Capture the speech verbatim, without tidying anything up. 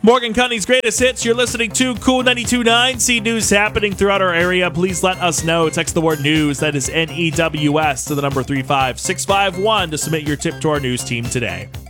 Morgan County's greatest hits. You're listening to Cool ninety-two point nine. See news happening throughout our area. Please let us know. Text the word news. That is N E W S to the number three five six five one to submit your tip to our news team today.